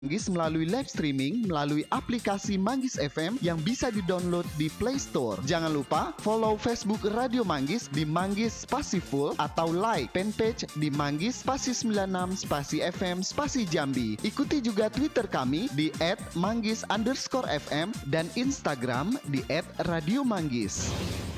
Manggis melalui live streaming melalui aplikasi Manggis FM yang bisa di-download di Play Store. Jangan lupa follow Facebook Radio Manggis di Manggis Spasi Full atau like fanpage di Manggis Spasi 96 Spasi FM Spasi Jambi. Ikuti juga Twitter kami di @manggis_fm dan Instagram di @radiomanggis.